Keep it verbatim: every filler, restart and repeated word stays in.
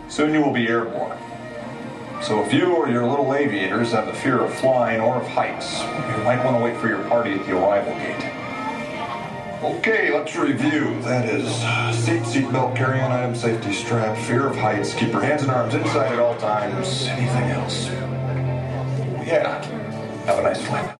Soon you will be airborne. So if you or your little aviators have the fear of flying or of heights, you might want to wait for your party at the arrival gate. Okay, let's review. That is seat, seatbelt, carry-on item, safety strap, fear of heights, keep your hands and arms inside at all times. Anything else? Yeah. Have a nice flight.